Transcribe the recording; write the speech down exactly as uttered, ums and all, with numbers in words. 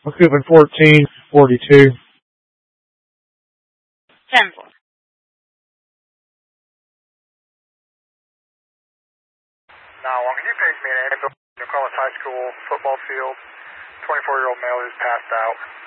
McCoupin fourteen forty-two. ten four. Now, can you page me an ambulance in Nicholas High School football field? twenty-four-year-old male who's passed out.